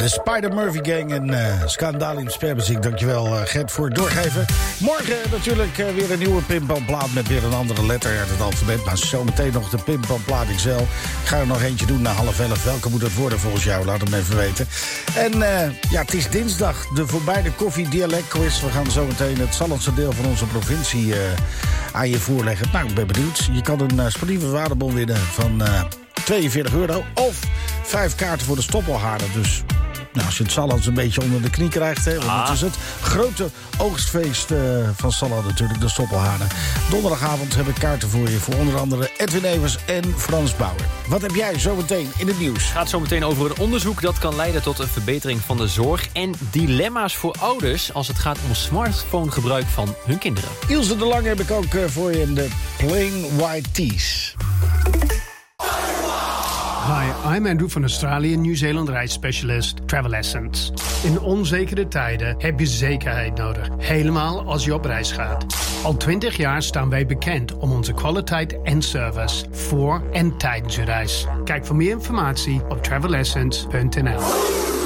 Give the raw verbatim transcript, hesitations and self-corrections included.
De Spider-Murphy Gang en uh, Scandalium Spermuziek. Dankjewel uh, Gert voor het doorgeven. Morgen natuurlijk uh, weer een nieuwe Pimpamplaat met weer een andere letter uit het alfabet. Maar zometeen nog de Pimpamplaat X L. Ik ga er nog eentje doen na half elf. Welke moet het worden volgens jou? Laat hem even weten. En uh, ja, het is dinsdag. De voorbij de koffie dialect quiz. We gaan zometeen het Sallandse deel van onze provincie uh, aan je voorleggen. Nou, ik ben benieuwd. Je kan een uh, sportieve waardebon winnen van uh, tweeënveertig euro. Of vijf kaarten voor de Stoppelhaarden. Dus nou, als je het Sallands een beetje onder de knie krijgt... Hè, want ah. het is het grote oogstfeest uh, van Salland natuurlijk, de Stoppelhaarden. Donderdagavond heb ik kaarten voor je... voor onder andere Edwin Evers en Frans Bauer. Wat heb jij zometeen in het nieuws? Het gaat zometeen over een onderzoek dat kan leiden tot een verbetering van de zorg... en dilemma's voor ouders als het gaat om smartphonegebruik van hun kinderen. Ilse de Lang heb ik ook uh, voor je in de Plain White Tees. Hi, I'm Andrew van Australië, Nieuw-Zeeland reisspecialist Travel Essence. In onzekere tijden heb je zekerheid nodig, helemaal als je op reis gaat. Al twintig jaar staan wij bekend om onze kwaliteit en service voor en tijdens je reis. Kijk voor meer informatie op travel essence punt n l.